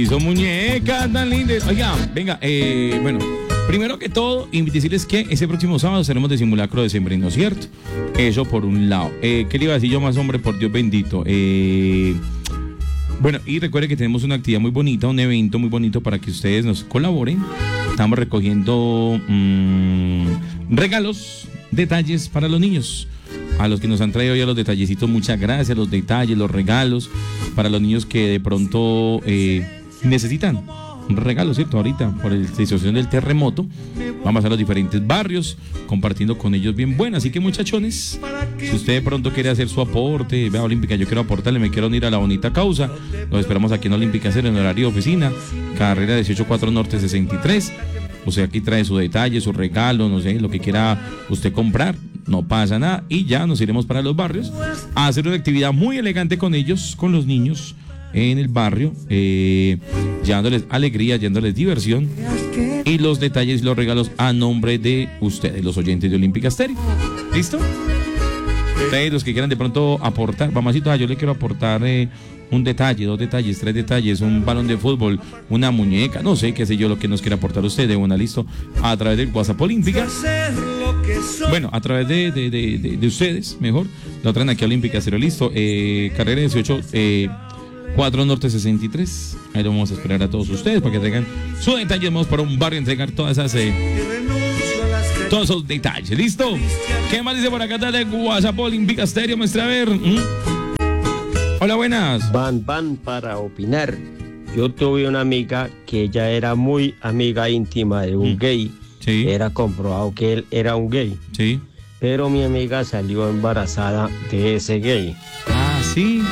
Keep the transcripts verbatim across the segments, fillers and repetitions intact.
Hizo muñecas tan lindas. Oiga, venga, eh, bueno, primero que todo, decirles que ese próximo sábado estaremos de simulacro de sembrino, ¿cierto? Eso por un lado. Eh, ¿Qué le iba a decir yo más, hombre? Por Dios bendito. Eh, bueno, y recuerde que tenemos una actividad muy bonita, un evento muy bonito para que ustedes nos colaboren. Estamos recogiendo mmm, regalos, detalles para los niños. A los que nos han traído ya los detallecitos, muchas gracias, los detalles, los regalos, para los niños que de pronto eh, necesitan un regalo, ¿cierto? Ahorita, por la situación del terremoto, vamos a los diferentes barrios, compartiendo con ellos bien bueno. Así que, muchachones, si usted de pronto quiere hacer su aporte, vea Olímpica, yo quiero aportarle, me quiero unir a la bonita causa, los esperamos aquí en Olímpica Cero, en horario de oficina, carrera dieciocho cuatro Norte sesenta y tres. O sea, aquí trae su detalle, su regalo, no sé, lo que quiera usted comprar, no pasa nada. Y ya nos iremos para los barrios a hacer una actividad muy elegante con ellos, con los niños en el barrio, eh, llevándoles alegría, llevándoles diversión y los detalles y los regalos a nombre de ustedes, los oyentes de Olímpica Stereo. ¿Listo? Ustedes, los que quieran de pronto aportar, mamacita, yo le quiero aportar eh, un detalle, dos detalles, tres detalles, un balón de fútbol, una muñeca, no sé, qué sé yo, lo que nos quiera aportar usted de una, listo, a través del WhatsApp Olímpica. Bueno, a través de, de, de, de, de ustedes, mejor, lo traen aquí a Olímpica Cero, listo, eh, carrera dieciocho cuatro Norte sesenta y tres. Ahí lo vamos a esperar a todos ustedes para que traigan su detalle. Vamos para un barrio a entregar todas esas eh, todos esos detalles, ¿listo? ¿Qué más dice por acá de WhatsApp Olímpica Stereo? Muestra a ver. ¿Mm? Hola, buenas. Van, van para opinar. Yo tuve una amiga que ella era muy amiga íntima de un mm. gay. Sí. Era comprobado que él era un gay. Sí. Pero mi amiga salió embarazada de ese gay. Ah, sí.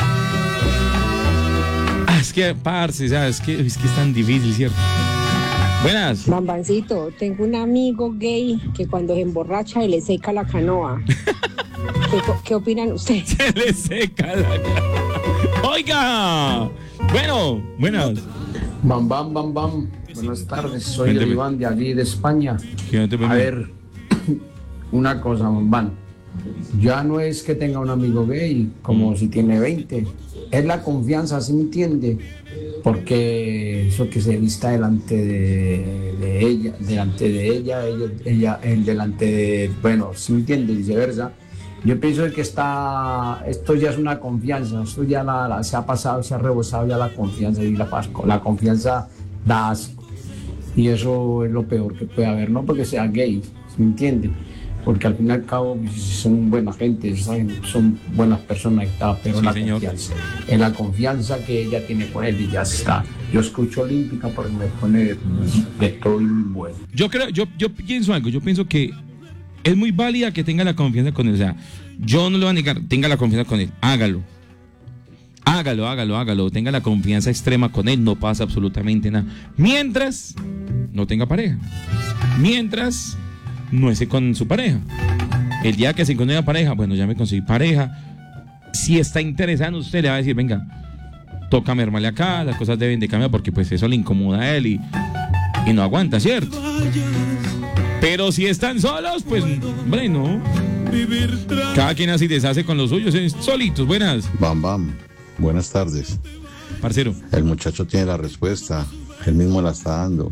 Ah, es que, parce, ¿sabes? Es que, es que es tan difícil, ¿cierto? Buenas. Bambancito, tengo un amigo gay que cuando se emborracha y le seca la canoa. ¿Qué, ¿Qué opinan ustedes? Se le seca la canoa. Oiga. Bueno, buenas. Bam, bam, bam, bam. Buenas tardes, soy el Iván de allí de España. A ver, una cosa, Bam. Ya no es que tenga un amigo gay, como mm. si tiene veinte. Es la confianza, ¿sí me entiende? Porque eso que se vista delante de, de ella, delante de ella, ella, ella el delante de, bueno, ¿sí me entiende? Viceversa. Yo pienso que está, esto ya es una confianza, esto ya la, la, se ha pasado, se ha rebosado ya la confianza y la, la confianza da asco. Y eso es lo peor que puede haber, no porque sea gay, ¿sí me entiende? Porque al fin y al cabo son buena gente, ¿saben? Son buenas personas y tal, pero sí, la señor. confianza, en la confianza que ella tiene con él y ya está. Yo escucho Olímpica porque me pone de todo y muy bueno. Yo creo, yo, yo pienso algo, yo pienso que es muy válida que tenga la confianza con él, o sea, yo no le voy a negar, tenga la confianza con él, hágalo. Hágalo, hágalo, hágalo, tenga la confianza extrema con él, no pasa absolutamente nada. Mientras no tenga pareja, mientras no esté con su pareja. El día que se encuentre una pareja, bueno, ya me conseguí pareja. Si está interesado en usted, le va a decir, venga, toca mermarle acá, las cosas deben de cambiar, porque pues eso le incomoda a él y, y no aguanta, ¿cierto? Pero si están solos, pues, hombre, no. Cada quien así deshace con los suyos, ¿eh? Solitos. Buenas. Bam, bam. Buenas tardes. Parcero. El muchacho tiene la respuesta, él mismo la está dando.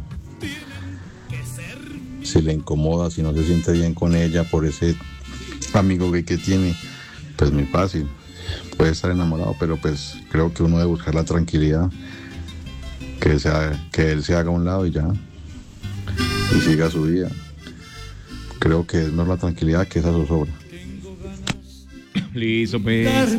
Si le incomoda, si no se siente bien con ella por ese amigo gay que tiene, pues muy fácil. Puede estar enamorado, pero pues creo que uno debe buscar la tranquilidad, que, sea, que él se haga a un lado y ya, y siga su vida. Creo que es más la tranquilidad que esa zozobra. Listo, pues.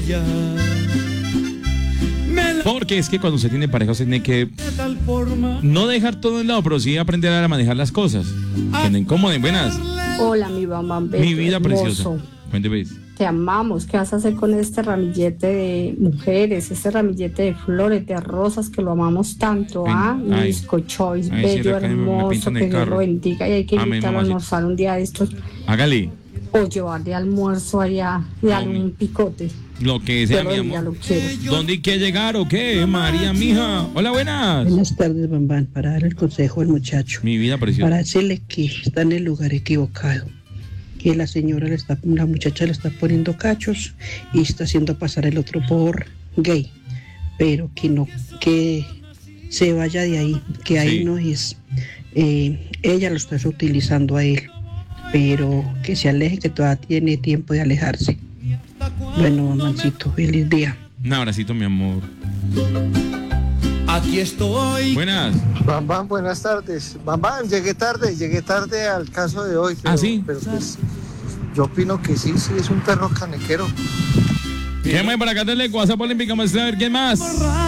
Porque es que cuando se tiene pareja se tiene que no dejar todo en lado, pero sí aprender a manejar las cosas que no incomoden. Buenas. Hola, mi bambam. Mi vida preciosa. Cuénteme. Te amamos. ¿Qué vas a hacer con este ramillete de mujeres, este ramillete de flores, de rosas que lo amamos tanto? Ven, ah, mi bizcochois, bello, sí, hermoso, que Dios lo bendiga y hay que invitarlo a almorzar un día de estos. Hágale. O llevarle almuerzo allá y darle un picote. Lo que sea, mi amor. ¿Dónde hay que llegar o qué, María, mija? Hola, buenas. Buenas tardes, Bambán, para dar el consejo al muchacho. Mi vida preciosa. Para decirle que está en el lugar equivocado. Que la señora le está, la muchacha le está poniendo cachos y está haciendo pasar el otro por gay. Pero que no, que se vaya de ahí, que ahí sí. no es. Eh, ella lo está utilizando a él, pero que se aleje, que todavía tiene tiempo de alejarse. Bueno, mamancito, feliz día. Un abracito, mi amor. Aquí estoy. Buenas. Bam, bam, buenas tardes. Bam, bam, llegué tarde, llegué tarde al caso de hoy. Pero, ¿Ah, sí? Pero pues, yo opino que sí, sí, es un perro canequero. ¿Qué más para acá del WhatsApp olímpica? Vamos a ver quién más.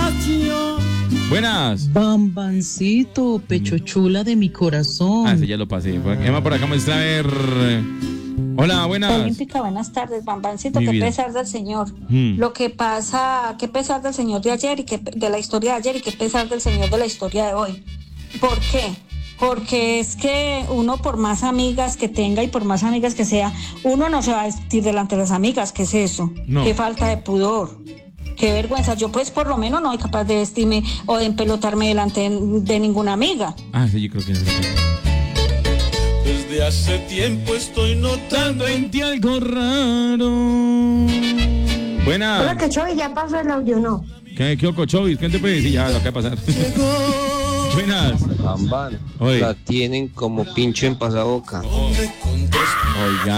Buenas. Bambancito, pecho chula de mi corazón. Ah, sí, ya lo pasé. ¿Qué más por acá? Vamos a ver. Hola, buenas. Olímpica, buenas tardes, Bambancito, qué pesar del Señor. Hmm. Lo que pasa, qué pesar del Señor de ayer y que, de la historia de ayer y qué pesar del Señor de la historia de hoy. ¿Por qué? Porque es que uno, por más amigas que tenga y por más amigas que sea, uno no se va a vestir delante de las amigas. ¿Qué es eso? No. Qué falta de pudor. Qué vergüenza. Yo pues por lo menos no soy capaz de vestirme o de empelotarme delante de, de ninguna amiga. Ah, sí, yo creo que es eso. Desde hace tiempo estoy notando en ti algo raro. Buenas. Hola, que Chovis, ya pasó el audio, ¿no? ¿Qué, qué oco, Chovis? ¿Qué te puede decir? Ya, lo que va a pasar. Buenas. Bambán, la tienen como pincho en pasaboca. Oiga.